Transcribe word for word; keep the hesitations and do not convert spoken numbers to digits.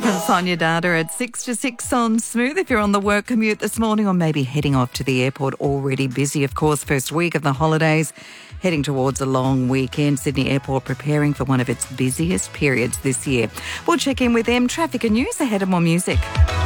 Sonia Data at six to six on Smooth. If you're on the work commute this morning or maybe heading off to the airport, already busy, of course, first week of the holidays, heading towards a long weekend. Sydney Airport preparing for one of its busiest periods this year. We'll check in with them, traffic and news ahead of more music.